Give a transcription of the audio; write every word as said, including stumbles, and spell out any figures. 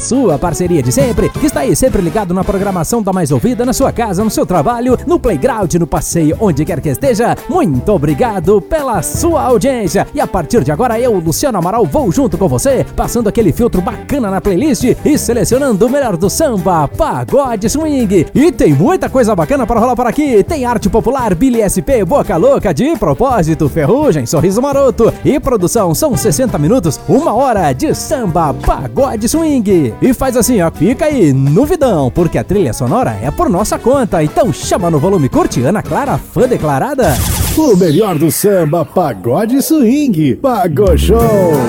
sua parceria de sempre, que está aí sempre ligado na programação da mais ouvida, na sua casa, no seu trabalho, no playground, no passeio, onde quer que esteja. Muito obrigado pela sua audiência. E a partir de agora eu, Luciano Amaral, vou junto com você, passando aquele filtro bacana na playlist e selecionando o melhor do samba, pagode, swing. E tem muita coisa bacana para rolar por aqui. Tem arte popular, Billy S P, Boca Louca, De Propósito, Ferrugem, Sorriso Maroto e produção. São sessenta minutos, uma hora de samba, pagode, swing. E faz assim, ó, fica aí no vidão, porque a trilha sonora é por nossa conta. Então chama no volume, curte Ana Clara, fã declarada. O melhor do samba, pagode, swing, Pago Show.